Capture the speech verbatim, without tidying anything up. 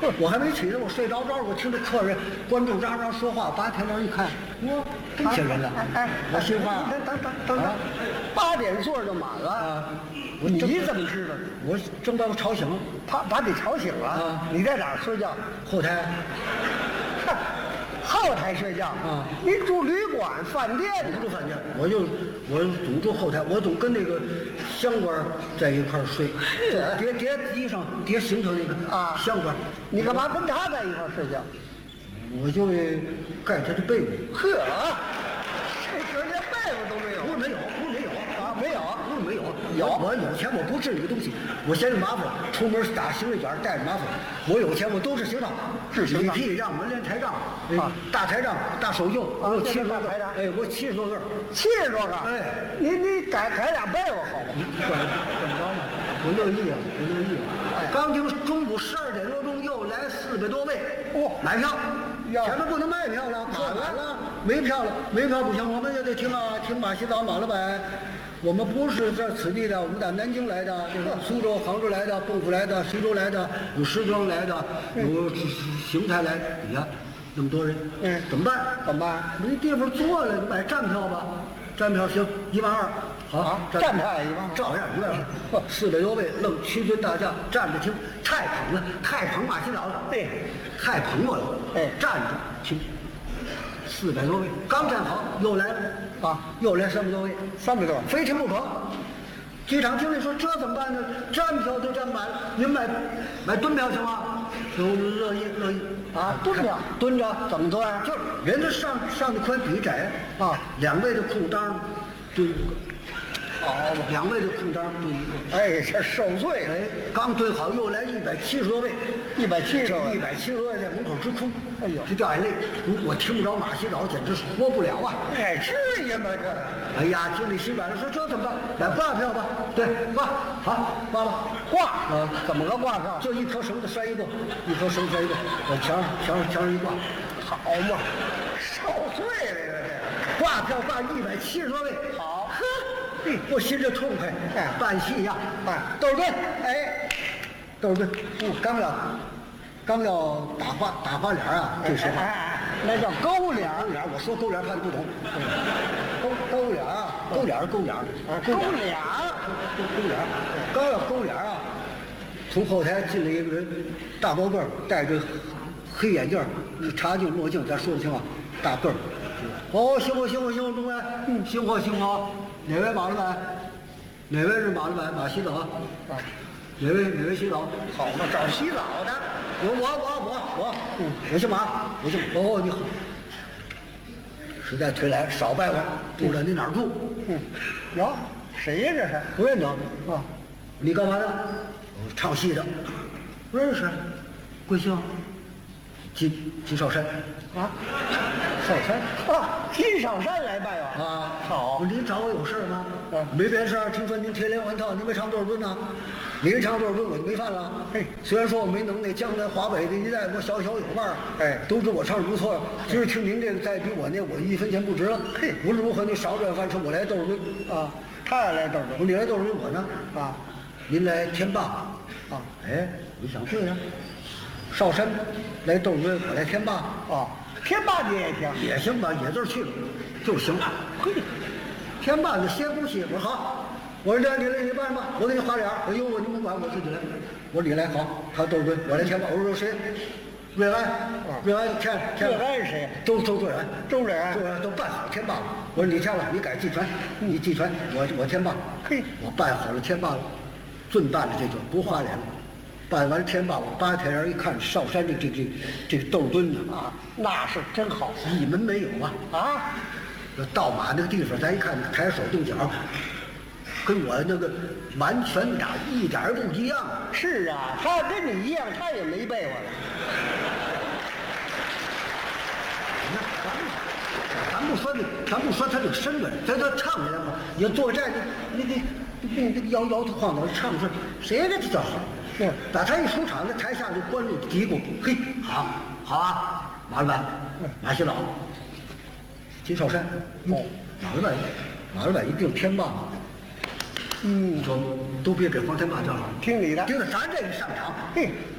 我还没起来，我睡着着，我听着客人观众嚷嚷说话，八天亮一看，哇，这些人了， 哎， 我心话， 等等等等等，八点座就满了啊！ 你怎么知道？ 我正把我吵醒， 他把你吵醒了。 啊！ 你在哪儿睡觉？ 后台。 后台睡觉啊？ 你住旅馆、饭店？ 不住饭店，我就我总住后台，我总跟那个香官在一块儿睡，叠叠衣裳、叠行头那个啊香官。 你干嘛跟他在一块儿睡觉？ 我就盖他的被窝。 呵，这连被窝都没有？ 不是没有，不是没有啊，没有， 不是没有， 有我有钱，我不治这个东西，我嫌着麻烦，出门打行李卷带着麻烦。我有钱，我都是行当， 是行当礼批让门帘台账啊， 大台账、大手印，我有七十多个大台账， 哎，我七十多个， 七十多个， 哎， 你你改改俩被窝好吗？ 怎么着呢？我乐意啊，我乐意啊。刚听中午十二点多钟又来四百多位， 哦买票， 要前面不能卖票了，满了，没票了，没票不行，我们也得听啊，听马洗澡马老板。我们不是这此地的，我们打南京来的，苏州、杭州来的，蚌埠来的，徐州来的，有石庄来的，有邢台来的，你看那么多人， 嗯， 怎么办？ 怎么办？ 没地方坐了，你买站票吧，站票行，一万二，好， 站票也一万二， 照样一万二，四百多位，愣屈尊大驾，站着听，太捧了，太捧马洗澡了， 对， 太捧我了， 哎， 站着听，四百多位，刚站好，又来了。啊，又来三百多位， 三百多， 非听不可。机场经理说：“这怎么办呢？站票都站满了，您买买蹲票行吗？”都乐意乐意啊，蹲票蹲着怎么蹲？ 就是人家上上的宽比窄啊， 两位的裤裆蹲一个， 哦， 两位的裤裆蹲一个。 哎，这受罪了！ 哎，刚蹲好，又来一百七十多位， 一百七十多位， 一百七十多位在门口直哭， 哎呦， 直掉眼泪。我听不着马洗澡，简直是活不了啊！ 哎，至于吗这？ 哎呀，经理心软了，说这怎么办？买挂票吧。对，挂，好，挂吧。 挂啊？ 怎么个挂票？ 就一条绳子拴一个，一条绳子拴一个，往墙上墙上墙上一挂， 好嘛，受罪了这挂票挂一百七十多位。 好， 呵，我心里痛快。 哎， 办戏呀， 办窦尔敦，哎，窦尔敦，嗯，刚要刚要打花打花脸啊，这时候。 哎，那叫勾脸勾脸，我说勾脸看不懂。勾勾脸啊，勾脸勾脸， 勾脸， 勾勾脸，刚要勾脸啊，从后台进来一个人，大高个儿，戴着黑眼镜，茶镜墨镜，咱说不清啊，大个儿。哦，行活行活行活，中官，嗯，行活行活。哪位马老板？哪位是马老板？马洗澡啊？哪位哪位洗澡？ 好嘛，找洗澡的。 我我我我我，嗯，我姓马，我姓哦，你好。实在忒来，少拜我，不知道你哪儿住？ 嗯，哟，谁呀这是？ 不认得啊？ 你干嘛的？我唱戏的。不认识。贵姓？金金少山。 啊？少山啊？金少山来拜我啊？ 好。 您找我有事吗？ 啊， 没别的事儿。听说您贴连环套，您没唱多少吨呢？您唱多少吨我就没犯了。 嘿， 虽然说我没能耐，江南华北的一带我小小有腕儿， 哎， 都知我唱的不错。今儿听您这个再比我那，我一分钱不值了。嘿，无论如何，您少赚饭吃，我来窦尔敦啊，他也来窦尔敦， 你来窦尔敦，我呢？ 啊， 您来天霸啊？ 哎，我想对呀，少山来窦尔敦，我来天霸啊，天霸你也行， 也行吧，野字去了就行。嘿，天霸的歇呼戏，我说好。我说这你来你办吧，我给你花脸儿。我说我你不管，我自己来。我说你来好，他窦尔敦，我来天霸。我说谁？瑞安，瑞安天天。 瑞安是谁？ 周周瑞安， 周瑞安， 周瑞安都办好天霸了。我说你天了，你改季传，你季传，我我天霸。 嘿， 我办好了天霸了，准办了这就不花脸了。办完天霸，我扒开人一看，少山这这这这个窦尔敦呢啊，那是真好， 一门没有啊啊！ 到马那个地方，咱一看抬手动脚。跟我那个完全打一点不一样。 是啊，他跟你一样，他也没被窝了。 那咱咱不说那，咱不说他这个身段，咱说唱起来嘛，你作战你你你你你摇摇头晃脑唱出来，谁给他叫好？ 是， 打他一出场，那台下就观众嘀咕：“嘿，好，好啊，马老板，马洗澡，金少山，哦，马老板，马老板一定天霸。”嗯，说都别给黄天霸叫好， 听你的， 听着咱这一上场，嘿，